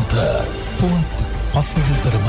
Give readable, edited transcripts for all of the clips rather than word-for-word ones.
පුවත් පසුවිතරම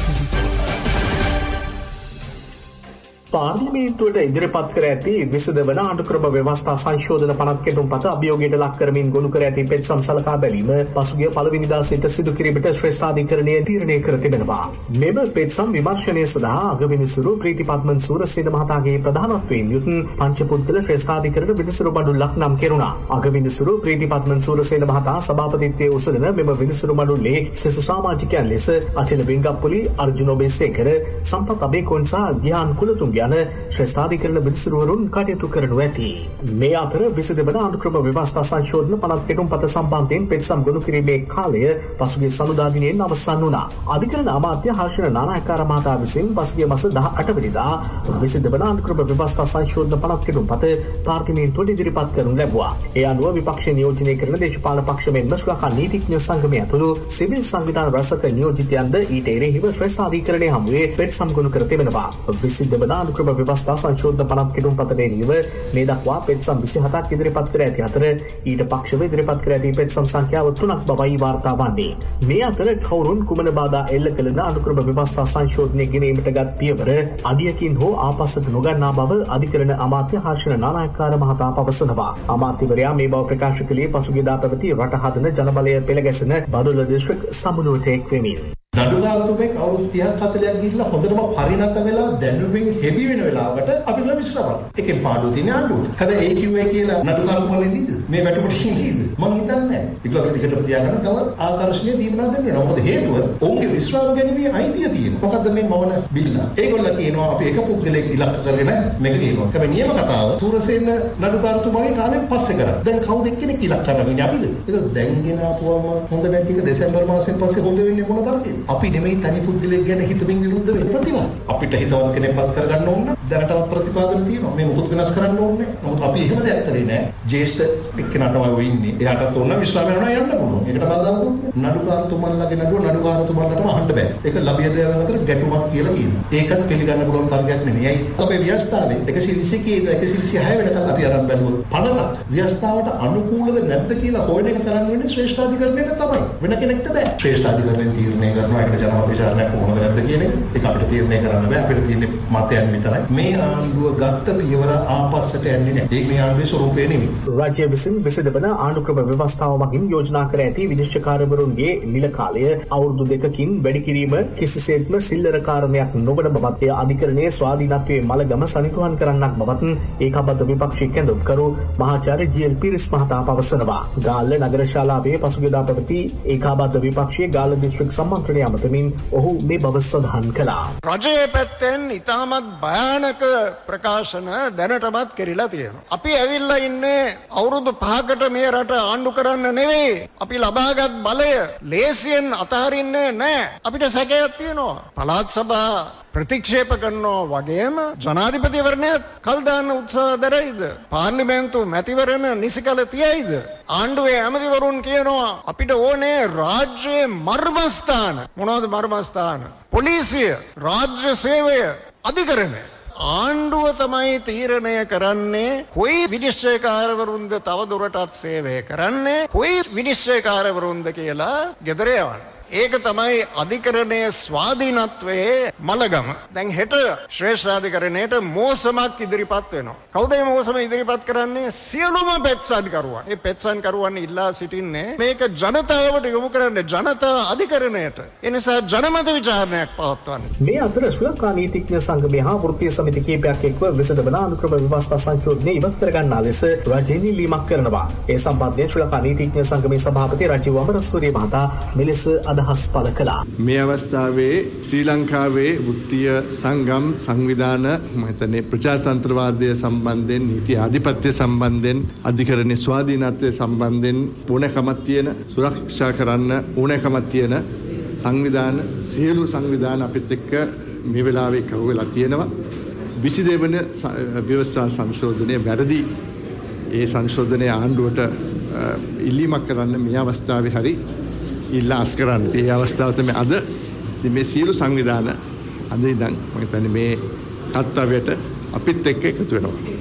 පාර්ලිමේන්තුවට ඉදිරිපත් කර ඇති විසඳවන අනුක්‍රම ව්‍යවස්ථා සංශෝධන පනත් කෙටුම්පත අභියෝගයට ලක් කරමින් ගොනු කර ඇති පෙත්සම් සලකා බැලීම පසුගිය පළවෙනිදා සිට සිදු කිරීමට ශ්‍රේෂ්ඨාධිකරණය තීරණය කර තිබෙනවා. මෙම පෙත්සම් විමර්ශනය සඳහා අගවිනිසුරු ප්‍රීතිපත්මන් සූරසේන මහතාගේ ප්‍රධානත්වයෙන් යුත් පංචපුද්ගල ශ්‍රේෂ්ඨාධිකරණ විනිසුරු මඩුල්ලක් නම් කෙරුණා. අගවිනිසුරු ප්‍රීතිපත්මන් සූරසේන මහතා සභාපතිත්වයේ උසුලන මෙම විනිසුරු මඩුල්ලේ සිසු සමාජිකයන් ලෙස අචල බෙන්ගප්පුලි, අර්ජුන ඔබේසේකර, සම්පත් අබේකොන් සහ ගියාන් කුලතුංග යන ශ්‍රේෂ්ඨාධිකරණ විනිසුරුවරුන් කටයුතු කරනු ඇති. මේ අතර විසඳවන අනුක්‍රම ව්‍යවස්ථා සංශෝධන පනත් කෙටුම්පත සම්බන්ධයෙන් පෙත්සම් ගොනු කිරීමේ කාලය පසුගිය සඳුදා දිනයෙන් අවසන් වුණා. අධිකරණ අමාත්‍ය හර්ෂණ නානායක්කාර මහතා විසින් පසුගිය මාස 18 වෙනිදා විසඳවන අනුක්‍රම ව්‍යවස්ථා සංශෝධන පනත් කෙටුම්පත පාර්ලිමේන්තුවට ඉදිරිපත් කරනු ලැබුවා. ඒ අනුව විපක්ෂ නියෝජනය කරන දේශපාලන පක්ෂ මෙන්ම ශ්‍රී ලංකා නීතිඥ සංගමය ඇතුළු සිවිල් සංවිධාන රැසක නියෝජිතයන්ද ඊට එරෙහිව ශ්‍රේෂ්ඨාධිකරණයේ හමුවේ පෙත්සම් ගොනු කර තිබෙනවා. විසඳවන අනුක්‍රම ව්‍යවස්ථා සංශෝධන පනත් කෙටුම්පතට එරෙහිව මේ දක්වා පෙත්සම් 27ක් ඉදිරිපත් කර ඇති අතර ඊට පක්ෂව ඉදිරිපත් කර ඇති පෙත්සම් සංඛ්‍යාව 3ක් බවයි වාර්තා වන්නේ. මේ අතර කවුරුන් කුමන බාධා එල්ල කළද අනුක්‍රම ව්‍යවස්ථා සංශෝධනය ගෙනීමට ගත් පියවර අධියකින් හෝ ආපස්සට නොගන්නා බව අධිකරණ අමාත්‍ය හර්ෂණ නානායක්කාර මහතා පවසනවා. අමාත්‍යවරයා මේ බව ප්‍රකාශ කළේ පසුගියදා පැවති රට හදන ජනබලය පෙළගැසෙන බඩුල්ල දිස්ත්‍රික් සමුළුවට එක් වෙමින්. නඩුකාරතුමෙක් අවුරුදු 30ක් 40ක් ගිහිල්ලා හොඳටම පරිණත වෙලා දැනුමින් හෙවි වෙන වෙලාවට අපි ගල විශ්ලේෂණ. ඒකෙන් පාඩුව තියෙන ආණ්ඩුවට. හැබැයි AQA කියලා නඩුකාරතුමා ඉඳීද? මේ වැටුපට ඉඳීද? මම හිතන්නේ නැහැ. ඒගොල්ලෝ දිගටම තියාගන්න තව ආකර්ෂණීය දීපනා දෙන්න. මොකද හේතුව ඔවුන්ගේ විශ්වාස ගැනීමේ අයිතිය තියෙනවා. මොකද්ද මේ මවන බිල්ල? ඒගොල්ලෝ කියනවා අපි එක පුද්ගලයෙක් ඉලක්ක කරගෙන මේක කියනවා. හැබැයි නියම කතාව සූරසේන නඩුකාරතුමාගේ කාලෙන් පස්සේ කරා. දැන් කවුද එක්කෙනෙක් ඉලක්ක කරන්නේ අපිද? ඒක දැන් ගෙන ආපුවම හොඳ නැති එක දෙසැම්බර් මාසෙන් පස්සේ හොඳ වෙන්නේ මොන තරමද? අපි නෙමෙයි තනි පුද්ගලයෙක් ගැන හිතමින් විරුද්ධ වෙන ප්‍රතිවාද. අපිට හිතවත් කෙනෙක් පත් කරගන්න ඕන නම් දැනටවත් ප්‍රතිපාදන තියෙනවා. මේ මුකුත් වෙනස් කරන්න ඕනේ නැහැ. නමුත් අපි එහෙම දෙයක් කරේ නැහැ. ජේෂ්ඨ එක්කෙනා තමයි ඔය ඉන්නේ. එයාටත් ඕන විශ්වාස වෙනවා යන්න පුළුවන්. ඒකට බාධාවක් නැහැ. නඩුකාරතුමන්ලගේ නඩුකාරතුමන්ලටම අහන්න බෑ. ඒක ලබියදයන් අතර ගැටුමක් කියලා කියනවා. ඒකත් පිළිගන්න පුළුවන් තරගයක් නෙමෙයි. ඇයි? අපේ ව්‍යවස්ථාවේ 121 126 වෙනකල් අපි අරන් බැලුවොත් පනතක් ව්‍යවස්ථාවට අනුකූලද නැද්ද කියලා හොයන එක කරන්න වෙන්නේ ශ්‍රේෂ්ඨාධිකරණයට තමයි. වෙන කෙනෙක්ට බෑ. ශ්‍රේෂ්ඨාධිකරණයෙන් තීරණය කරනවා ඒකට ජනමත විචාරණයක් කොහොමද නැද්ද කියන එක. ඒක අපිට තීරණය කරන්න බෑ. අපිට තියෙන්නේ මතයන් විතරයි. මේ ආණ්ඩුව ගත්ත පියවර ආපස්සට යන්නේ නැහැ. ඒක මේ ආණ්ඩුවේ ස්වරූපය නෙමෙයි. රාජ්‍ය විසින් විසඳවන ආණ්ඩුක්‍රම ව්‍යවස්ථාව මගින් යෝජනා කර ඇති විනිශ්චයකාරවරුන්ගේ නිල කාලය අවුරුදු 2කින් වැඩි කිරීම කිසිසේත්ම සිල්ලර කාරණයක් නොවන බවත් එය අධිකරණයේ ස්වාධීනත්වයේ මළගම සනිටුහන් කරන්නක් බවත් ඒකාබද්ධ විපක්ෂයේ කැඳවුම්කරු මහාචාර්ය ජී.එල්. පිරිස් මහතා පවසනවා. ගාල්ල නගර ශාලාවේ පසුගියදා පැවති ඒකාබද්ධ විපක්ෂයේ ගාල්ල දිස්ත්‍රික් සම්මන්ත්‍රණය අමතමින් ඔහු මේ බව සඳහන් කළා. රජයේ පැත්තෙන් ඉතාමත් භයානක ප්‍රකාශන දැනටමත් කෙරිලා තියෙනවා. අපි ඇවිල්ලා ඉන්නේ අවුරුදු 5කට මේ රට ආණ්ඩු කරන්න නෙවෙයි. අපි ලබාගත් බලය ලේසියෙන් අතහරින්නේ නැහැ. අපිට සැකයක් තියෙනවා. පළාත් සභා ප්‍රතික්ෂේප කරනවා වගේම ජනාධිපතිවරණය කල් දාන්න උත්සාහ දරයිද? පාර්ලිමේන්තු මැතිවරණ නිසිකල තියයිද? ආණ්ඩුවේ ඇමතිවරුන් කියනවා අපිට ඕනේ රාජ්‍යයේ මර්මස්ථාන. මොනවද මර්මස්ථාන? පොලිසිය, රාජ්‍ය සේවය, අධිකරණය. ආණ්ඩුව තමයි තීරණය කරන්නේ කොයි විනිශ්චයකාරවරුන්ද තව දුරටත් සේවය කරන්නේ, කොයි විනිශ්චයකාරවරුන්ද කියලා ගෙදර යවන්නේ. ඒක තමයි අධිකරණයේ ස්වාධීනත්වයේ මළගම. දැන් හෙට ශ්‍රේෂ්ඨාධිකරණයට මෝසමක් ඉදිරිපත් වෙනවා. කවුද මේ මෝසම ඉදිරිපත් කරන්නේ? සියලුම පෙත්සන්කරුවන්. මේ පෙත්සන්කරුවන් ඉල්ලා සිටින්නේ මේක ජනතාවට යොමු කරන්න, ජනතා අධිකරණයට. ඒ නිසා ජනමත විචාරණයක් පවත්වන්න. මේ අතර ශ්‍රී ලංකා නීතිඥ සංගමය හා වෘත්තීය සමිති කිහිපයක් එක්ව විසඳවන අනුක්‍රම ව්‍යවස්ථා සංශෝධනය ඉවත් කර ගන්නා ලෙස රජය නිලීමක් කරනවා. ඒ සම්බන්ධයෙන් ශ්‍රී ලංකා නීතිඥ සංගමේ සභාපති රජීව් අමරසූරිය මහතා මෙලෙස අදහස් පළ කළා. මේ අවස්ථාවේ ශ්‍රී ලංකාවේ වෘත්තීය සංගම් සංවිධාන මහතනේ ප්‍රජාතන්ත්‍රවාදය සම්බන්ධයෙන්, නීති ආධිපත්‍ය සම්බන්ධයෙන්, අධිකරණයේ ස්වාධීනත්වය සම්බන්ධයෙන් ඕනෑකමක් තියෙන, සුරක්ෂා කරන්න ඕනෑකමක් තියෙන සංවිධාන, සියලු සංවිධාන අපිත් එක්ක මේ වෙලාවේ කව වෙලා තියෙනවා. 22 වන ව්‍යවස්ථා සංශෝධනය වැරදි. ඒ සංශෝධනයේ ආණ්ඩුවට ඉල්ලීමක් කරන්න මේ අවස්ථාවේ හරි ඉල්ලාස් කරන්න. ඒ අවස්ථාව තමයි අද. මේ සියලු සංවිධාන අද ඉඳන් මම හිතන්නේ මේ කර්තව්‍යයට අපිත් එක්ක එකතු වෙනවා.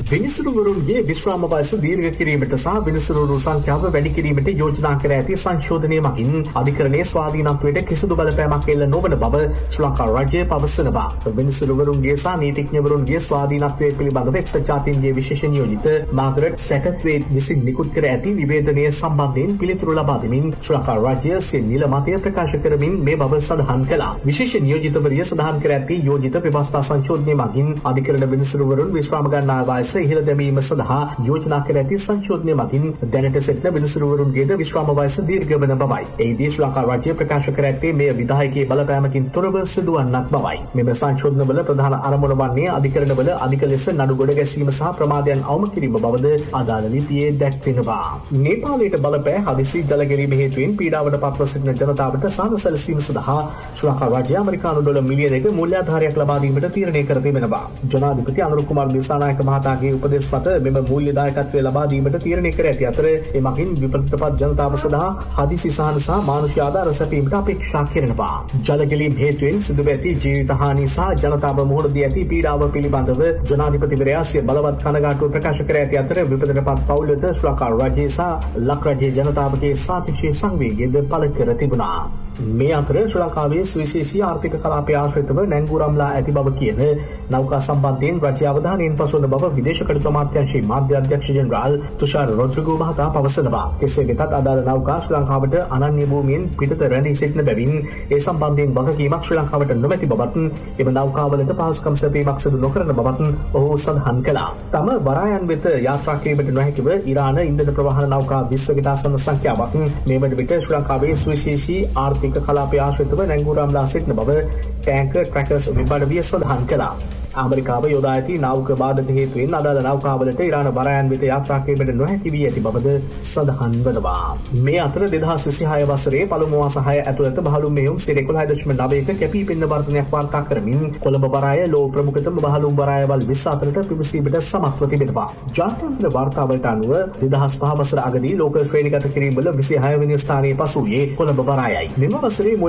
විනිසුරුවරුන්ගේ විශ්‍රාම වයස දීර්ඝ කිරීමට සහ විනිසුරුවරු සංඛ්‍යාව වැඩි කිරීමට යෝජනා කර ඇති සංශෝධනය මගින් අධිකරණයේ ස්වාධීනත්වයට කිසිදු බලපෑමක් එල්ල නොවන බව ශ්‍රී ලංකා රාජ්‍යය පවසනවා. විනිසුරුවරුන්ගේ සහ නීතිඥවරුන්ගේ ස්වාධීනත්වය පිළිබඳව එක්සත් ජාතීන්ගේ විශේෂ නියෝජිත මාගරට් සැටත්වේට් විසින් නිකුත් කර ඇති නිවේදනය සම්බන්ධයෙන් පිළිතුරු ලබා දෙමින් ශ්‍රී ලංකා රාජ්‍යය සිය නිල මතය ප්‍රකාශ කරමින් මේ බව සඳහන් කළා. විශේෂ නියෝජිතවරිය සඳහන් කර ඇති යෝජිත ව්‍යවස්ථා සංශෝධනය මගින් අධිකරණ විනිසුරුවරුන් විශ්‍රාම ගන්නා වයස ඉහළ දැමීම සඳහා යෝජනා කර ඇති සංශෝධනය මගින් දැනට සිටින විනිසුරුවරුන්ගේද විශ්‍රාම වයස දීර්ඝ වන බවයි. එහිදී ශ්‍රී ලංකා රාජ්‍යය ප්‍රකාශ කර ඇත්තේ මෙය විධායකයේ බලපෑමකින් තොරව සිදුවන්නක් බවයි. මෙම සංශෝධනවල ප්‍රධාන අරමුණ වන්නේ අධිකරණවල අධික ලෙස නඩු ගොඩ ගැසීම සහ ප්‍රමාදයන් අවම කිරීම බවද අදාළ ලිපියේ දැක්වෙනවා. නේපාලයට බලපෑ හදිසි ජල ගෙරීම හේතුවෙන් පීඩාවට පත්ව සිටින ජනතාවට සාධ සැලසීම සඳහා ශ්‍රී ලංකා රාජ්‍යය ඇමරිකානු ඩොලර් මිලියනයක මූල්‍යාධාරයක් ලබා දීමට තීරණය කර තිබෙනවා. ජනාධිපති අනුර කුමාර දිසානායක මහතාගේ උපදෙස් මත මෙම මූල්‍ය දායකත්වය ලබා දීමට තීරණය කර ඇති අතර එමගින් විපත්පත් ජනතාව සඳහා හදිසි සහන සහ මානුෂ්‍ය ආධාර සැපීමට අපේක්ෂා කරනවා. ජල ගැලීම් හේතුවෙන් සිදුව ඇති ජීවිත හානි සහ ජනතාව මුහුණ දී ඇති පීඩාව පිළිබඳව ජනාධිපතිවරයා සිය බලවත් කනගාටුව ප්‍රකාශ කර ඇති අතර විපත්පත් පවුලද ශ්‍රී ලංකා රාජ්‍යය සහ ලක් රජයේ ජනතාවගේ සාතිශය සංවේගයද පළ කර තිබුණා. මේ අතර ශ්‍රී ලංකාවේ සුවිශේෂී ආර්ථික කලාපය ආශ්‍රිතව නැංගුරම්ලා ඇති බව කියන නෞකා සම්බන්ධයෙන් රජ්‍ය අවධානයෙන් පසුවන බව විදේශ කටයුතු අමාත්‍යාංශයේ මාධ්‍ය අධ්‍යක්ෂ ජෙනරාල් තුෂාර රොඩ්රිගෝ මහතා පවසනවා. කෙසේ වෙතත් අදාළ නෞකා ශ්‍රී ලංකාවට අනන්‍ය භූමියෙන් පිටත රැඳී සිටින බැවින් ඒ සම්බන්ධයෙන් වගකීමක් ශ්‍රී ලංකාවට නොමැති බවත් එම නෞකාවලට පහසුකම් සැපීමක් සිදු නොකරන බවත් ඔහු සඳහන් කළා. තම වරායන් වෙත යාත්‍රා කිරීමට නොහැකිව ඉරාන ඉන්ධන ප්‍රවාහන නෞකා 20කට ආසන්න සංඛ්‍යාවක් මේ වන විට ශ්‍රී ලංකාවේ සුවිශේෂී ආර්ථික කලාපය ආශ්‍රිතව නැංගුරම්ලා සිටින බව ටැංකර් ට්‍රැකර්ස් විභාගය සඳහන් කළා. ඇමරිකාව යොදා ඇති නාවික බාධක හේතුවෙන් අදාළ නෞකාවලට ඉරාන වරායන් වෙත යාත්‍රා කිරීමට නොහැකි වී ඇති බවද සඳහන් වනවා. මේ අතර 2026 වසරේ පළමු මාස 6 ඇතුළත බහලුම් මෙහෙයුම් 11.9ක කැපී පෙනෙන වර්ධනයක් වාර්තා කරමින් කොළඹ වරාය ලෝ ප්‍රමුඛතම බහලුම් වරායවල් 20 අතරට පිවිසීමට සමත්ව තිබෙනවා. ජාත්‍යන්තර වාර්තාවලට අනුව 2005 වසර අගදී ලෝක ශ්‍රේණිගත කිරීම වල 26 වෙනි ස්ථානයේ පසුවේ කොළඹ වරායයි. මෙම වසරේ